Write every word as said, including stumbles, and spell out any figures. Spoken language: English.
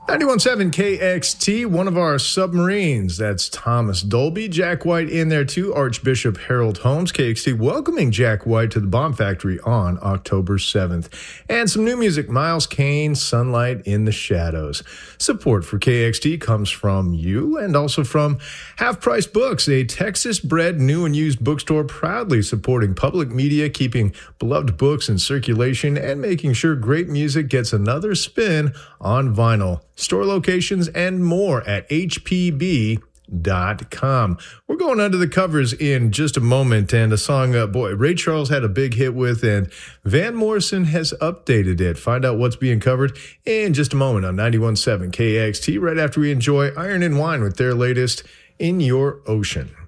ninety-one point seven K X T, one of our submarines. That's Thomas Dolby. Jack White in there too. Archbishop Harold Holmes. K X T welcoming Jack White to the Bomb Factory on October seventh. And some new music. Miles Kane, Sunlight in the Shadows. Support for K X T comes from you and also from Half Price Books, a Texas-bred new and used bookstore proudly supporting public media, keeping beloved books in circulation, and making sure great music gets another spin on vinyl. Store locations and more at H P B dot com. We're going under the covers in just a moment, and a song, uh, boy, Ray Charles had a big hit with, and Van Morrison has updated it. Find out what's being covered in just a moment on ninety-one point seven K X T, right after we enjoy Iron and Wine with their latest In Your Ocean.